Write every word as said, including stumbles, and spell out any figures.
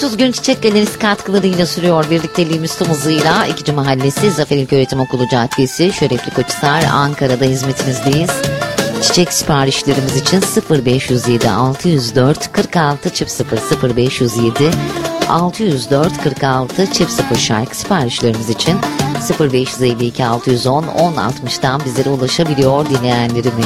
otuz gün Çiçek Galerisi katkılarıyla sürüyor birlikteliğimiz tüm hızıyla. İkinci Mahallesi Zafer İlköğretim Okulu Caddesi, Şerefli Koçhisar, Ankara'da hizmetinizdeyiz. Çiçek siparişlerimiz için sıfır beş yüz yedi altı yüz dört kırk altı çift sıfır sıfır beş yüz yedi altı yüz dört kırk altı çift sıfır şarkı siparişlerimiz için sıfır beş yüz elli iki altı yüz on on altmıştan bizlere ulaşabiliyor dinleyenlerimiz.